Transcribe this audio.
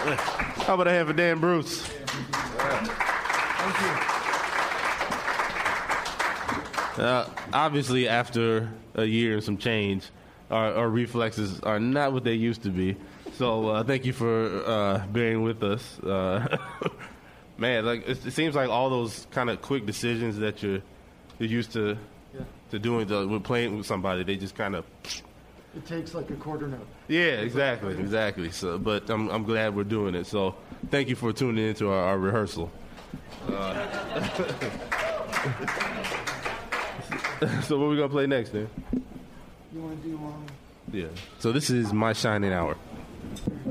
How about a hand for Dan Bruce? Thank you. Obviously, after a year and some change, our reflexes are not what they used to be. So thank you for bearing with us. Man, like it seems like all those kind of quick decisions that you're used to doing when playing with somebody, they just kind of. It takes like a quarter note. Yeah, exactly. So, but I'm glad we're doing it. So thank you for tuning into our rehearsal. So what are we gonna play next, then? You want to do Yeah. So this is My Shining Hour.